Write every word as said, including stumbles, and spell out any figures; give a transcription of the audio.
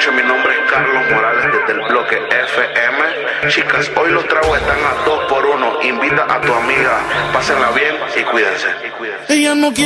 noches, mi nombre es Carlos Morales desde el bloque F M. Chicas, hoy los tragos están a dos por uno. Invita a tu amiga, pásenla bien y cuídense. Ella no quiere